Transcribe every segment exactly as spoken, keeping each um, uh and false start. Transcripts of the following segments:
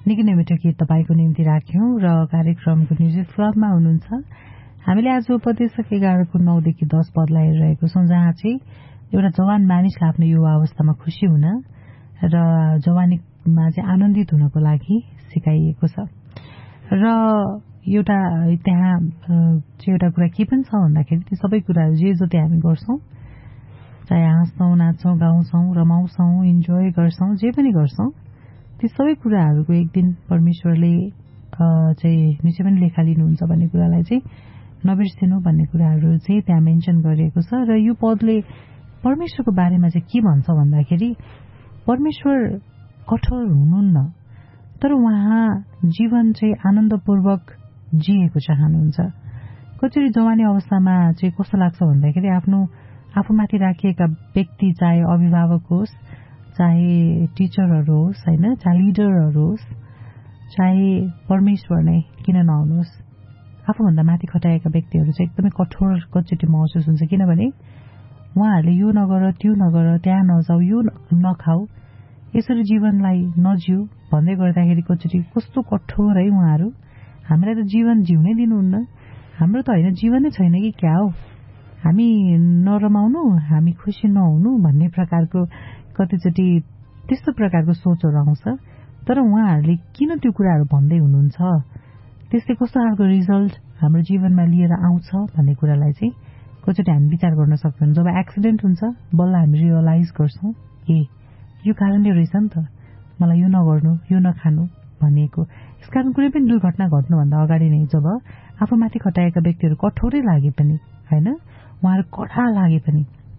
निकै नै मिठो गीत तपाईको निम्ति राख्यौं र कार्यक्रमको म्युजिक क्लबमा हुनुहुन्छ। हामीले आज उपदेशक एघारको नौदेखि दस पदलाई हेरिरहेको छौं, जहाँ चाहिँ एउटा जवान मानिसले आफ्नो युवा अवस्थामा खुशी हुन र जवानीमा चाहिँ आनन्दित हुनको लागि सिकाइएको छ। र एउटा त्यहाँ चाहिँ एउटा कुरा के पनि छ भन्दाखेरि ती सबै कुराहरू जे जति हामी गर्छौं, चाहे हाँस्छौं, नाच्छौं, गाउँछौं, रमाउँछौं, इन्जोय गर्छौं, जे पनि गर्छौं, ती सबै कुराहरूको एक दिन परमेश्वरले चाहिँ निश्चय पनि लेखा लिनुहुन्छ भन्ने कुरालाई चाहिँ नबिर्सिनु भन्ने कुराहरू चाहिँ त्यहाँ मेन्सन गरिएको छ। र यो पदले परमेश्वरको बारेमा चाहिँ के भन्छ भन्दाखेरि परमेश्वर कठोर हुनुहुन्न, तर उहाँ जीवन चाहिँ आनन्दपूर्वक जिएको चाहनुहुन्छ। कतिचोटि जवानी अवस्थामा चाहिँ कस्तो लाग्छ भन्दाखेरि आफ्नो आफूमाथि राखिएका व्यक्ति, चाहे अभिभावक होस्, चाहे टिचरहरू होस्, होइन, चाहे लिडरहरू होस्, चाहे परमेश्वर नै किन नहुनुहोस्, आफूभन्दा माथि खटाएका व्यक्तिहरू चाहिँ एकदमै कठोर कतिचोटि महसुस हुन्छ। किनभने उहाँहरूले यो नगर, त्यो नगर, त्यहाँ नजाऊ, यो नखाऊ, यसरी जीवनलाई नजिउ भन्दै गर्दाखेरि कतिचोटि कस्तो कठोर है उहाँहरू। हामीलाई त जीवन जिउनै दिनुहुन्न, हाम्रो त होइन जीवन नै छैन कि क्या हो, हामी नरमाउनु, हामी खुसी नहुनु भन्ने प्रकारको कतिचोटि त्यस्तो प्रकारको सोचहरू आउँछ। तर उहाँहरूले किन त्यो कुराहरू भन्दै हुनुहुन्छ, त्यसले कस्तो खालको रिजल्ट हाम्रो जीवनमा लिएर आउँछ भन्ने कुरालाई चाहिँ कतिचोटि हामी विचार गर्न सक्छौँ। जब एक्सिडेन्ट हुन्छ बल्ल हामी रियलाइज गर्छौँ, ए यो कारणले रहेछ नि त मलाई यो नगर्नु, यो नखानु भनिएको। यसकारण कुनै पनि दुर्घटना घट्नुभन्दा अगाडि नै जब आफूमाथि खटाएका व्यक्तिहरू कठोरै लागे पनि, होइन, उहाँहरू कडा लागे पनि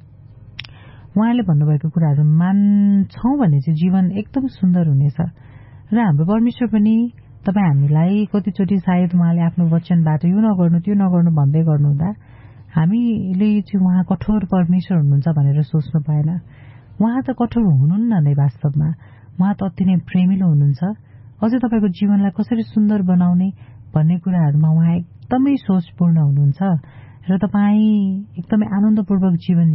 उहाँले भन्नुभएको कुराहरू मान्छौँ भने चाहिँ जीवन एकदम सुन्दर हुनेछ। र हाम्रो परमेश्वर पनि तपाईँ हामीलाई कतिचोटि सायद उहाँले आफ्नो वचनबाट यो नगर्नु, त्यो नगर्नु भन्दै गर्नुहुँदा हामीले चाहिँ उहाँ कठोर परमेश्वर हुनुहुन्छ भनेर सोच्नु पाएन। उहाँ त कठोर हुनुहुन्न नै, वास्तवमा उहाँ त अति नै प्रेमिलो हुनुहुन्छ। अझै तपाईँको जीवनलाई कसरी सुन्दर बनाउने भन्ने कुराहरूमा उहाँ एकदमै सोचपूर्ण हुनुहुन्छ र तपाईँ एकदमै आनन्दपूर्वक जीवन